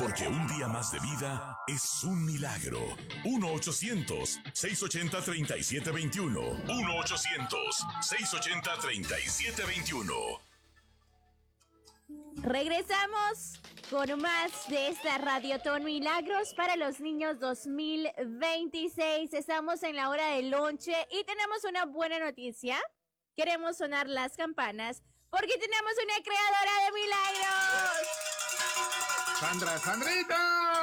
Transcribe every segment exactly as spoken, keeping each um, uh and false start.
porque un día más de vida es un milagro. uno ochocientos, seiscientos ochenta, treinta y siete veintiuno. uno ochocientos, seiscientos ochenta, treinta y siete veintiuno. Regresamos con más de esta Radiotón Milagros para los niños dos mil veintiséis. Estamos en la hora del lonche y tenemos una buena noticia. Queremos sonar las campanas porque tenemos una creadora de milagros. ¡Sandra, Sandrita!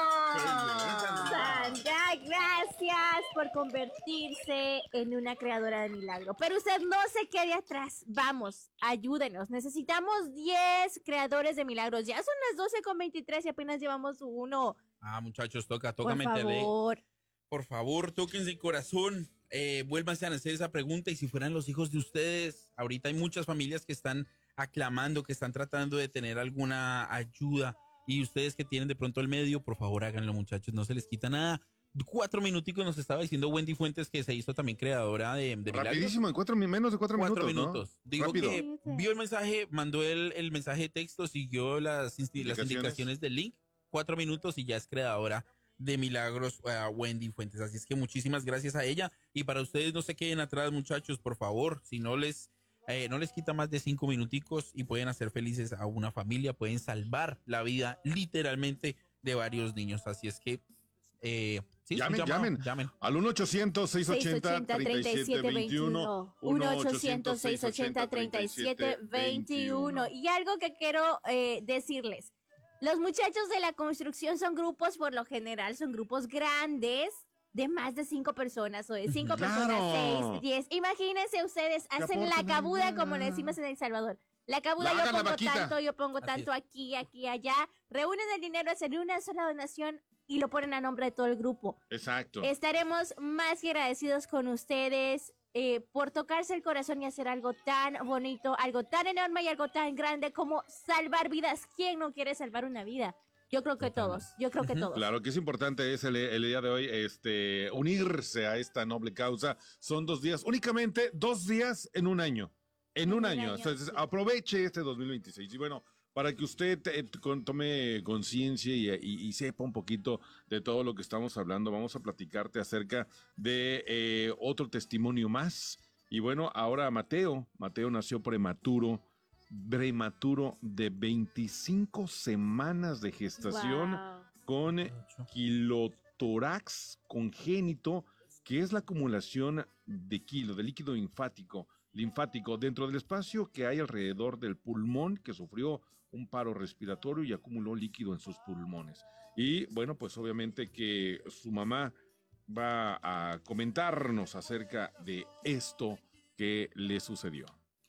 Sandra, gracias por convertirse en una creadora de milagros. Pero usted no se quede atrás. Vamos, ayúdenos. Necesitamos diez creadores de milagros. Ya son las doce con veintitrés y apenas llevamos uno. Ah, muchachos, toca, toca Por meterle. favor. Por favor, tóquense el corazón. Eh, vuélvanse a hacer esa pregunta. Y si fueran los hijos de ustedes, ahorita hay muchas familias que están aclamando, que están tratando de tener alguna ayuda. Y ustedes que tienen de pronto el medio, por favor háganlo, muchachos, no se les quita nada. Cuatro minuticos nos estaba diciendo Wendy Fuentes, que se hizo también creadora de, de milagros. Rapidísimo, en cuatro, menos de cuatro, cuatro minutos, minutos. ¿no? Digo Rápido. que vio el mensaje, mandó el, el mensaje de texto, siguió las, insti- las indicaciones del link, cuatro minutos y ya es creadora de milagros uh, Wendy Fuentes. Así es que muchísimas gracias a ella. Y para ustedes no se queden atrás, muchachos, por favor, si no les... Eh, no les quita más de cinco minuticos y pueden hacer felices a una familia, pueden salvar la vida literalmente de varios niños. Así es que eh, sí, llamen, llamado, llamen, llamen al uno ochocientos, seiscientos ochenta, treinta y siete veintiuno. uno ochocientos, seiscientos ochenta, treinta y siete veintiuno. Y algo que quiero eh, decirles. Los muchachos de la construcción son grupos, por lo general, son grupos grandes, de más de cinco personas, o de cinco Claro. personas, seis, diez. Imagínense ustedes, hacen la cabuda, como le decimos en El Salvador. La cabuda, La yo hagan la pongo vaquita. tanto, yo pongo Así tanto es. aquí, aquí, allá. Reúnen el dinero, hacen una sola donación y lo ponen a nombre de todo el grupo. Exacto. Estaremos más que agradecidos con ustedes eh, por tocarse el corazón y hacer algo tan bonito, algo tan enorme y algo tan grande como salvar vidas. ¿Quién no quiere salvar una vida? Yo creo que todos, yo creo que todos. Claro que es importante es el, el día de hoy este, unirse a esta noble causa. Son dos días, únicamente dos días en un año. En un, un año. año, Entonces, sí. aproveche este dos mil veintiséis. Y bueno, para que usted eh, con- tome conciencia y, y- y sepa un poquito de todo lo que estamos hablando, vamos a platicarte acerca de eh, otro testimonio más. Y bueno, ahora Mateo. Mateo nació prematuro. Prematuro de veinticinco semanas de gestación. Wow. Con quilotórax congénito, que es la acumulación de kilo, de líquido linfático, linfático dentro del espacio que hay alrededor del pulmón, que sufrió un paro respiratorio y acumuló líquido en sus pulmones. Y bueno, pues obviamente que su mamá va a comentarnos acerca de esto que le sucedió.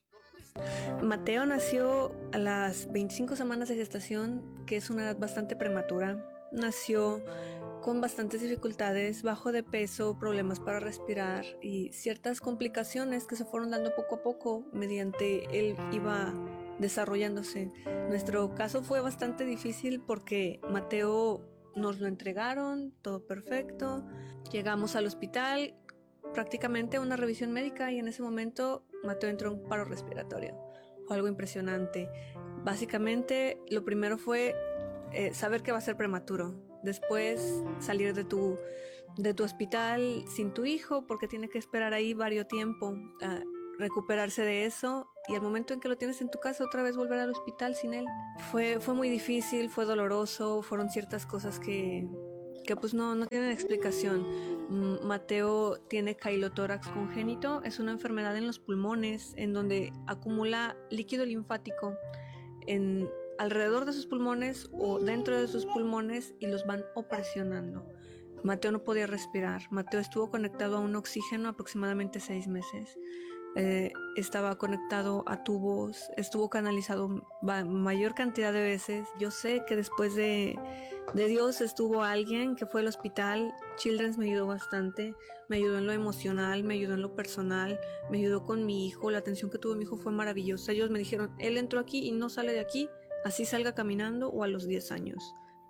Mateo nació a las veinticinco semanas de gestación, que es una edad bastante prematura. Nació con bastantes dificultades, bajo de peso, problemas para respirar y ciertas complicaciones que se fueron dando poco a poco mediante él iba desarrollándose. Nuestro caso fue bastante difícil porque Mateo nos lo entregaron, todo perfecto. Llegamos al hospital, prácticamente a una revisión médica, y en ese momento Mateo entró en paro respiratorio. Fue algo impresionante. Básicamente, lo primero fue eh, saber que va a ser prematuro. Después, salir de tu, de tu hospital sin tu hijo, porque tiene que esperar ahí varios tiempo a recuperarse de eso. Y al momento en que lo tienes en tu casa, otra vez volver al hospital sin él. Fue, fue muy difícil, fue doloroso, fueron ciertas cosas que, que pues no, no tienen explicación. Mm, Mateo tiene cailotórax congénito, es una enfermedad en los pulmones en donde acumula líquido linfático en alrededor de sus pulmones o dentro de sus pulmones y los van opresionando. Mateo no podía respirar. Mateo estuvo conectado a un oxígeno aproximadamente seis meses. Eh, estaba conectado a tubos, estuvo canalizado ma- mayor cantidad de veces. Yo sé que después de, de Dios estuvo alguien que fue al hospital. Children's me ayudó bastante, me ayudó en lo emocional, me ayudó en lo personal, me ayudó con mi hijo. La atención que tuvo mi hijo fue maravillosa. Ellos me dijeron, él entró aquí y no sale de aquí, así salga caminando o a los diez años.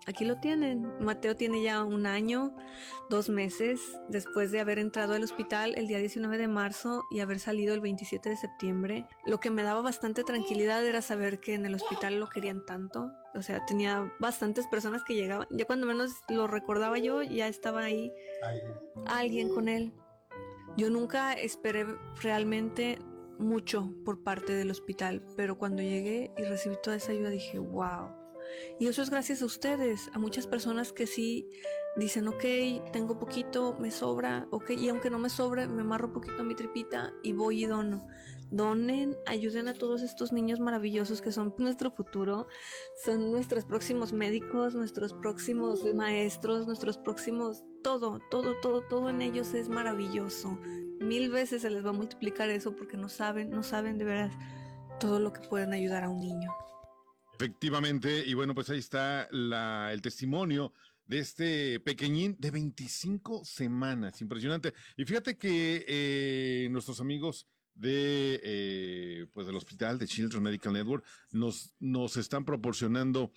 aquí lo tienen. Mateo tiene ya un año, dos meses, después de haber entrado al hospital el día diecinueve de marzo y haber salido el veintisiete de septiembre. Lo que me daba bastante tranquilidad era saber que en el hospital lo querían tanto. O sea, tenía bastantes personas que llegaban. Ya cuando menos lo recordaba yo, ya estaba ahí alguien con él. Yo nunca esperé realmente mucho por parte del hospital, pero cuando llegué y recibí toda esa ayuda dije, wow. Y eso es gracias a ustedes, a muchas personas que sí dicen, ok, tengo poquito, me sobra, ok, y aunque no me sobre, me amarro poquito a mi tripita y voy y dono. Donen, ayuden a todos estos niños maravillosos que son nuestro futuro, son nuestros próximos médicos, nuestros próximos maestros, nuestros próximos, todo, todo, todo, todo en ellos es maravilloso. Mil veces se les va a multiplicar eso porque no saben, no saben de veras todo lo que pueden ayudar a un niño. Efectivamente, y bueno, pues ahí está la, el testimonio de este pequeñín de veinticinco semanas, impresionante. Y fíjate que eh, nuestros amigos de eh, pues del hospital de Children's Medical Network nos, nos están proporcionando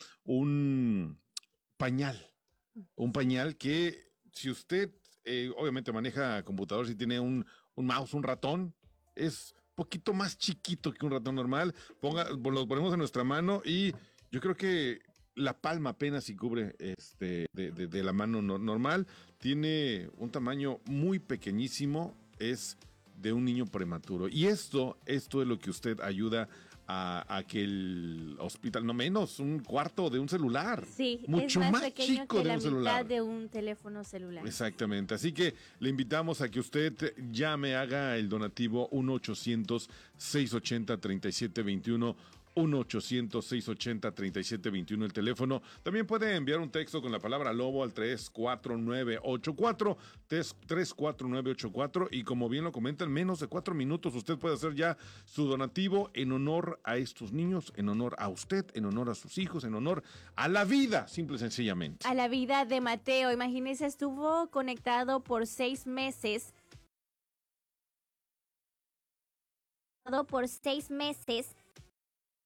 un pañal, un pañal que si usted eh, obviamente maneja computador, si tiene un, un mouse, un ratón, es poquito más chiquito que un ratón normal, ponga, lo ponemos en nuestra mano y yo creo que la palma apenas si cubre este, de, de, de la mano no, normal, tiene un tamaño muy pequeñísimo, es de un niño prematuro. Y esto, esto es lo que usted ayuda a, a que el hospital, no menos, un cuarto de un celular. Sí, mucho es más, más pequeño chico que de la un mitad celular. de un teléfono celular. Exactamente, así que le invitamos a que usted llame, haga el donativo uno ochocientos, seiscientos ochenta, treinta y siete veintiuno, uno ochocientos, seiscientos ochenta, treinta y siete veintiuno el teléfono. También puede enviar un texto con la palabra lobo al tres cuatro nueve ocho cuatro, tres cuatro nueve ocho cuatro, y como bien lo comenta, en menos de cuatro minutos usted puede hacer ya su donativo en honor a estos niños, en honor a usted, en honor a sus hijos, en honor a la vida, simple y sencillamente. A la vida de Mateo. Imagínense, estuvo conectado por seis meses. Por seis meses